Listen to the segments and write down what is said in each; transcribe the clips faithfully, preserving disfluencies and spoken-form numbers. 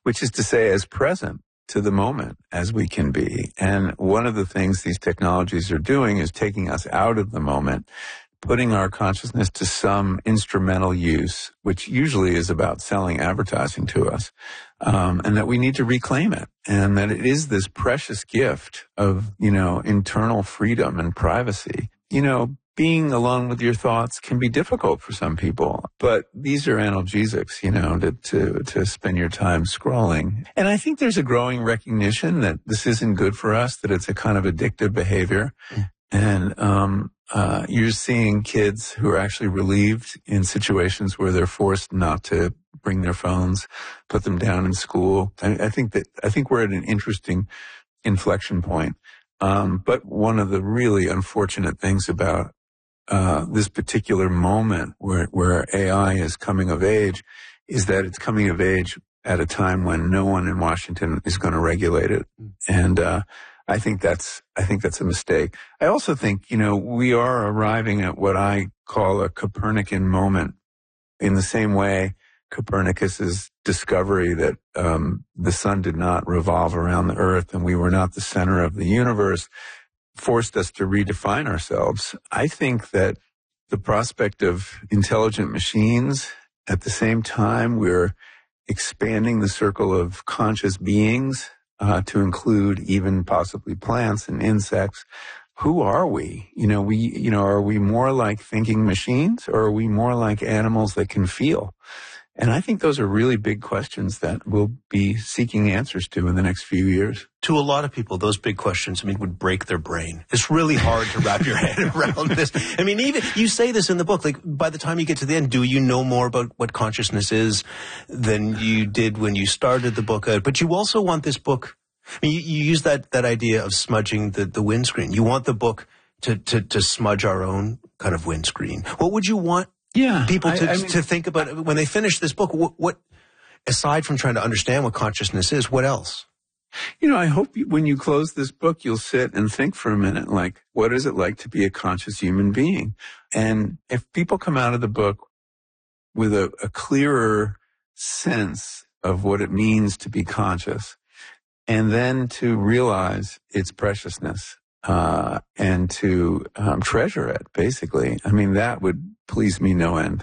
which is to say as present to the moment as we can be. And one of the things these technologies are doing is taking us out of the moment, putting our consciousness to some instrumental use, which usually is about selling advertising to us, um, and that we need to reclaim it, and that it is this precious gift of, you know, internal freedom and privacy. You know, being alone with your thoughts can be difficult for some people, but these are analgesics, you know, to, to, to spend your time scrolling. And I think there's a growing recognition that this isn't good for us, that it's a kind of addictive behavior. Mm. And, um, uh, you're seeing kids who are actually relieved in situations where they're forced not to bring their phones, put them down in school. I, I think that, I think we're at an interesting inflection point. Um, but one of the really unfortunate things about Uh, this particular moment where, where A I is coming of age is that it's coming of age at a time when no one in Washington is going to regulate it. And, uh, I think that's, I think that's a mistake. I also think, you know, we are arriving at what I call a Copernican moment, in the same way Copernicus's discovery that, um, the sun did not revolve around the earth and we were not the center of the universe forced us to redefine ourselves. I think that the prospect of intelligent machines, at the same time we're expanding the circle of conscious beings uh, to include even possibly plants and insects. Who are we? You know, we, you know, are we more like thinking machines, or are we more like animals that can feel? And I think those are really big questions that we'll be seeking answers to in the next few years. To a lot of people, those big questions, I mean, would break their brain. It's really hard to wrap your head around this. I mean, even, you say this in the book, like, by the time you get to the end, do you know more about what consciousness is than you did when you started the book out? But you also want this book, I mean, you, you use that, that idea of smudging the, the windscreen. You want the book to, to, to smudge our own kind of windscreen. What would you want Yeah, people to, I, I mean, to think about when they finish this book? What, what, aside from trying to understand what consciousness is, what else? You know, I hope you, when you close this book, you'll sit and think for a minute, like, what is it like to be a conscious human being? And if people come out of the book with a, a clearer sense of what it means to be conscious, and then to realize its preciousness, uh, and to um, treasure it, basically, I mean, that would please me no end.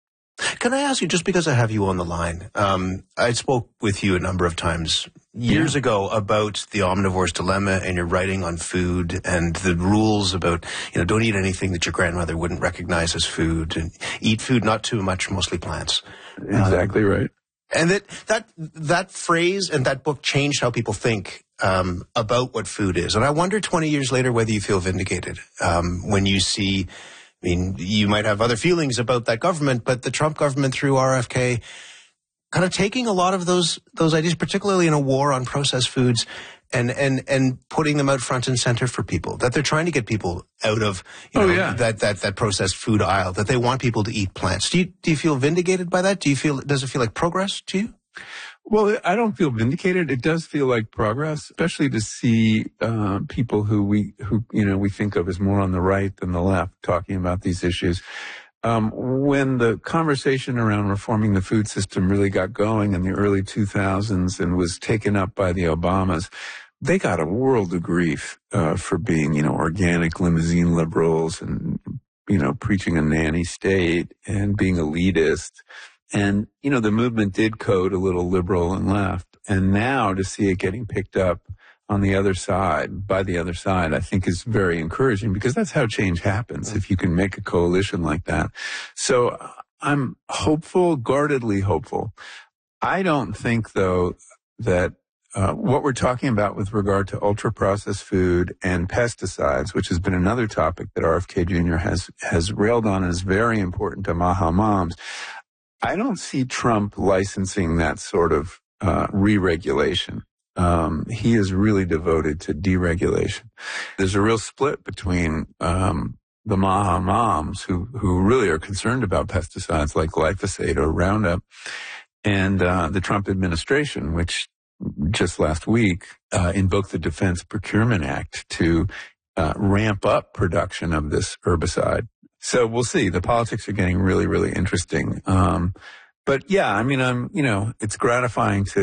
Can I ask you, just because I have you on the line, um, I spoke with you a number of times years yeah. ago about the omnivore's dilemma and your writing on food and the rules about, you know, don't eat anything that your grandmother wouldn't recognize as food, and eat food not too much, mostly plants. Exactly um, right. And that, that, that phrase and that book changed how people think um, about what food is. And I wonder twenty years later whether you feel vindicated um, when you see, I mean, you might have other feelings about that government, but the Trump government through R F K kind of taking a lot of those those ideas, particularly in a war on processed foods, and and and putting them out front and center for people, that they're trying to get people out of, you know, oh, yeah. that that that processed food aisle, that they want people to eat plants. Do you do you feel vindicated by that? Do you feel, does it feel like progress to you? Well, I don't feel vindicated. It does feel like progress, especially to see uh, people who we, who you know, we think of as more on the right than the left talking about these issues. Um, when the conversation around reforming the food system really got going in the early two thousands and was taken up by the Obamas, they got a world of grief uh, for being, you know, organic limousine liberals and, you know, preaching a nanny state and being elitist. And, you know, the movement did code a little liberal and left. And now to see it getting picked up on the other side, by the other side, I think is very encouraging, because that's how change happens, if you can make a coalition like that. So I'm hopeful, guardedly hopeful. I don't think, though, that uh, what we're talking about with regard to ultra-processed food and pesticides, which has been another topic that R F K Junior has, has railed on as very important to Maha moms, I don't see Trump licensing that sort of uh, re-regulation. Um, he is really devoted to deregulation. There's a real split between um, the Maha moms who who really are concerned about pesticides like glyphosate or Roundup, and uh, the Trump administration, which just last week uh, invoked the Defense Procurement Act to uh, ramp up production of this herbicide. So we'll see. The politics are getting really, really interesting. Um, but yeah, I mean, I'm, you know, it's gratifying to